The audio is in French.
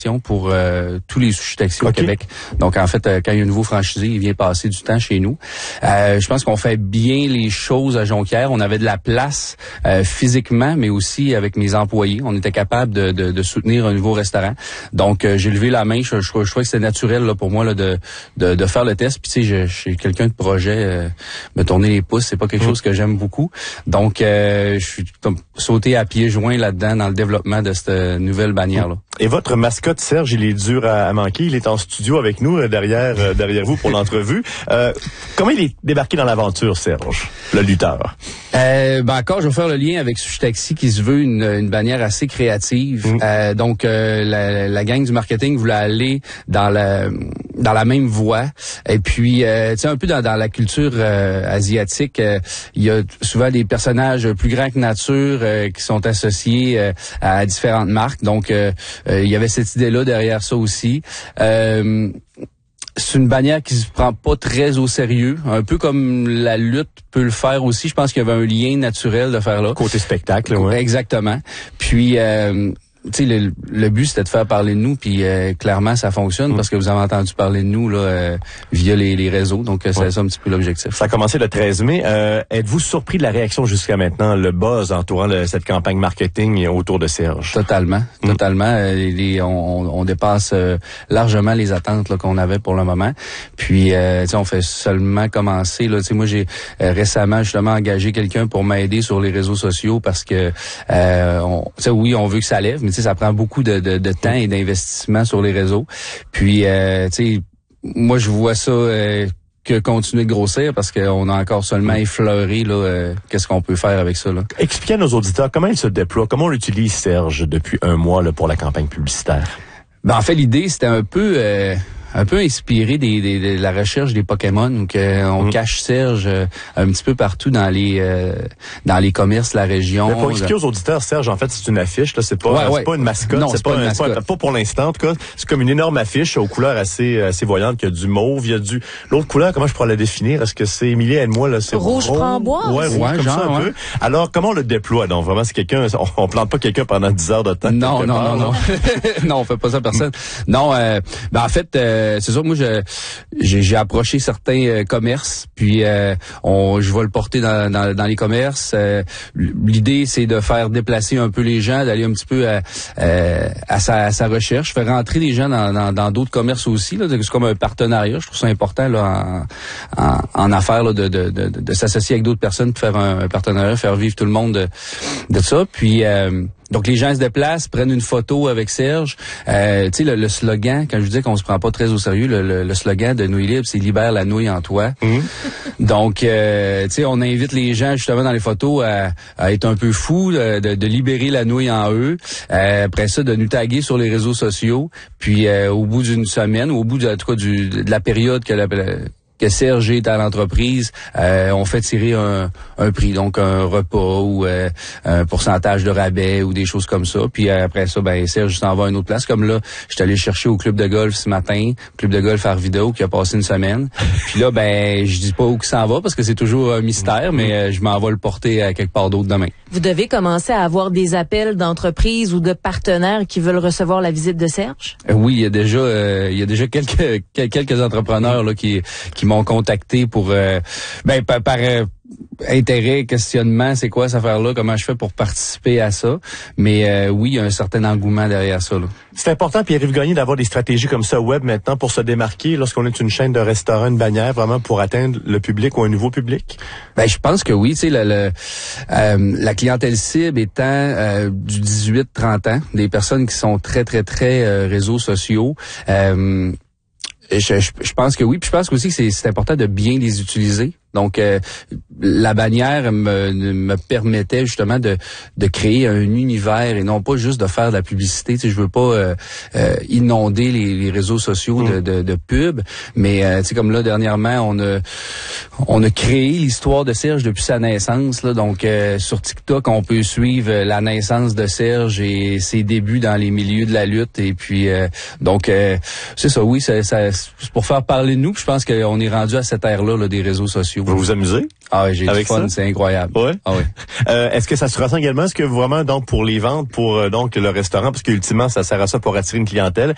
pour tous les sushis taxis au Québec. Donc, en fait, quand il y a un nouveau franchisé, il vient passer du temps chez nous. Je pense qu'on fait bien les choses à Jonquière. On avait de la place physiquement, mais aussi avec mes employés. On était capable de soutenir un nouveau restaurant. Donc, j'ai levé la main. Je crois que c'est naturel là, pour moi là, de faire le test. Puis, tu sais, je suis quelqu'un de projet. Me tourner les pouces, c'est pas quelque chose que j'aime beaucoup. Donc, je suis comme sauté à pieds joints là-dedans dans le développement de cette nouvelle bannière-là. Et votre mascotte, Serge, il est dur à manquer. Il est en studio avec nous, derrière vous pour l'entrevue. Comment il est débarqué dans l'aventure, Serge, le lutteur? Encore, je vais faire le lien avec Sushi Taxi qui se veut une bannière assez créative. Donc, la gang du marketing voulait aller dans la même voie. Et puis, tu sais, un peu dans la culture asiatique, il y a souvent des personnages plus grands que nature qui sont associés à différentes marques. Donc, il y avait cette idée-là derrière ça aussi. C'est une bannière qui se prend pas très au sérieux, un peu comme la lutte peut le faire aussi. Je pense qu'il y avait un lien naturel de faire là. Côté spectacle, ouais. Exactement. Puis, tu sais, le but c'était de faire parler de nous, puis clairement ça fonctionne parce que vous avez entendu parler de nous là via les réseaux. Donc c'est ça un petit peu l'objectif. Ça a commencé le 13 mai. Êtes-vous surpris de la réaction jusqu'à maintenant, le buzz entourant cette campagne marketing autour de Serge? Totalement. On dépasse largement les attentes là, qu'on avait pour le moment. Puis tu sais, on fait seulement commencer là. Tu sais, moi j'ai récemment justement engagé quelqu'un pour m'aider sur les réseaux sociaux parce que tu sais, oui, on veut que ça lève, mais tu sais, ça prend beaucoup de temps et d'investissement sur les réseaux. Puis, tu sais, moi, je vois ça que continuer de grossir parce qu'on a encore seulement effleuré là, qu'est-ce qu'on peut faire avec ça. Là. Expliquez à nos auditeurs comment il se déploie, comment on utilise Serge depuis un mois là, pour la campagne publicitaire. En fait, l'idée, c'était un peu inspiré de la recherche des Pokémon, où on cache Serge un petit peu partout dans les commerces de la région. Mais pour expliquer aux auditeurs, Serge, en fait, c'est une affiche, là, c'est pas une mascotte, non, c'est pas pour l'instant, en tout cas, c'est comme une énorme affiche aux couleurs assez voyantes, il y a du mauve, il y a l'autre couleur, comment je pourrais la définir? Est-ce que c'est Émilie, aide-moi, là, c'est rouge framboise? Ouais, comme genre, ça un peu. Alors, comment on le déploie? Donc, vraiment, c'est on plante pas quelqu'un pendant 10 heures de temps. Non. Non, on fait pas ça à personne. Non, en fait, c'est sûr, moi, j'ai approché certains commerces, puis je vais le porter dans les commerces. L'idée, c'est de faire déplacer un peu les gens, d'aller un petit peu à sa recherche, faire rentrer les gens dans d'autres commerces aussi. Là, c'est comme un partenariat. Je trouve ça important là en affaires là, de s'associer avec d'autres personnes, de faire un partenariat, faire vivre tout le monde de ça. Puis donc les gens se déplacent, prennent une photo avec Serge. Tu sais, le slogan, quand je vous dis qu'on se prend pas très au sérieux, le slogan de Nouilles Libres, c'est libère la nouille en toi. Donc, tu sais, on invite les gens justement dans les photos à être un peu fous, de libérer la nouille en eux. Après ça, de nous taguer sur les réseaux sociaux. Puis au bout d'une semaine, ou au bout de la période que Serge est à l'entreprise, on fait tirer un prix, donc un repas ou un pourcentage de rabais ou des choses comme ça. Puis après ça, Serge s'en va à une autre place. Comme là, je suis allé chercher au club de golf ce matin, club de golf Arvido qui a passé une semaine. Puis là, je dis pas où il s'en va parce que c'est toujours un mystère, mais je m'en vais le porter à quelque part d'autre demain. Vous devez commencer à avoir des appels d'entreprises ou de partenaires qui veulent recevoir la visite de Serge? Oui, il y a déjà quelques entrepreneurs là qui m'ont contacté pour par intérêt, questionnement, c'est quoi cette affaire-là, comment je fais pour participer à ça. Mais oui, il y a un certain engouement derrière ça. Là. C'est important, Pierre-Yves Gagné, d'avoir des stratégies comme ça web maintenant pour se démarquer lorsqu'on est une chaîne de restaurants, une bannière, vraiment pour atteindre le public ou un nouveau public? Je pense que oui. Tu sais, la clientèle cible étant du 18-30 ans, des personnes qui sont très, très, très réseaux sociaux. Je pense que oui. Puis je pense aussi que c'est important de bien les utiliser. Donc, la bannière me permettait justement de créer un univers et non pas juste de faire de la publicité. Tu sais, je veux pas inonder les réseaux sociaux de pub, mais tu sais, comme là dernièrement, on a créé l'histoire de Serge depuis sa naissance. Là, donc, sur TikTok, on peut suivre la naissance de Serge et ses débuts dans les milieux de la lutte. Et puis, donc, c'est ça. Oui, c'est pour faire parler de nous. Puis je pense qu'on est rendu à cette ère-là là, des réseaux sociaux. Vous vous amusez? Ah oui, j'ai du fun, c'est incroyable. Ouais. Ah oui. Est-ce que ça se ressent également? Est-ce que vraiment, donc, pour les ventes, pour donc le restaurant, parce qu'ultimement, ça sert à ça pour attirer une clientèle,